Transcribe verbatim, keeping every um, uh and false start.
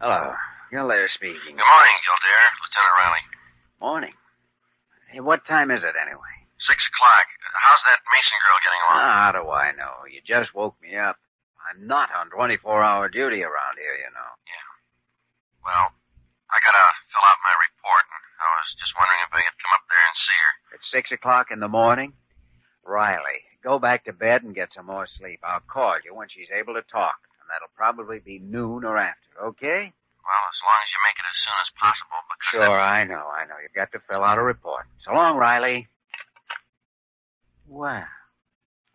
Hello. Gilder speaking. Good morning, Gilder. Lieutenant Riley. Morning. Hey, what time is it anyway? Six o'clock. How's that Mason girl getting along? Ah, how do I know? You just woke me up. I'm not on twenty-four hour duty around here, you know. Yeah. Well, I gotta fill out my report, and I was just wondering if I could come up there and see her. It's six o'clock in the morning? Riley, go back to bed and get some more sleep. I'll call you when she's able to talk, and that'll probably be noon or after, okay? Well, as long as you make it as soon as possible, because... Sure, I know, I know. You've got to fill out a report. So long, Riley. Wow.